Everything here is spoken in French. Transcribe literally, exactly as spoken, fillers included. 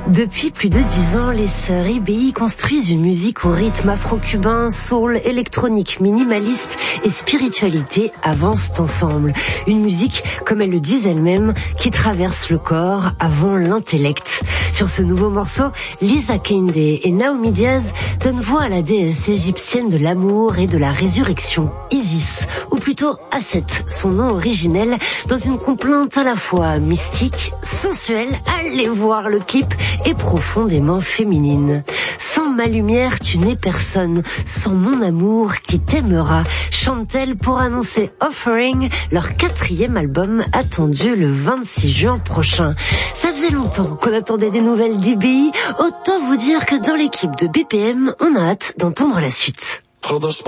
Depuis plus de dix ans, les sœurs I B I construisent une musique au rythme afro-cubain, soul, électronique, minimaliste et spiritualité avancent ensemble. Une musique, comme elles le disent elles-mêmes, qui traverse le corps avant l'intellect. Sur ce nouveau morceau, Lisa Kende et Naomi Diaz donnent voix à la déesse égyptienne de l'amour et de la résurrection, Isis, ou plutôt Aset, son nom originel, dans une complainte à la fois mystique, sensuelle, allez voir le clip, et profondément féminine. Sans ma lumière, tu n'es personne. Sans mon amour, qui t'aimera, chante-t-elle pour annoncer Offering, leur quatrième album attendu le vingt-six juin prochain. Ça faisait longtemps qu'on attendait des nouvelles d'I B I, autant vous dire que dans l'équipe de B P M, on a hâte d'entendre la suite.